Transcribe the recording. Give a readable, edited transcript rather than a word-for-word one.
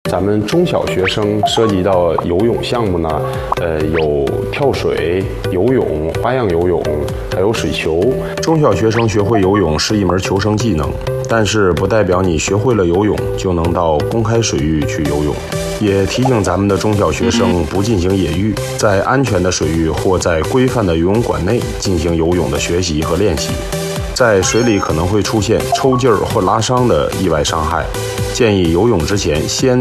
咱们中小学生涉及到游泳项目呢，有跳水、游泳、花样游泳，还有水球。 中小学生学会游泳是一门求生技能，但是不代表你学会了游泳就能到公开水域去游泳。也提醒咱们的中小学生不进行野浴，在安全的水域或在规范的游泳馆内进行游泳的学习和练习。在水里可能会出现抽筋儿或拉伤的意外伤害，建议游泳之前先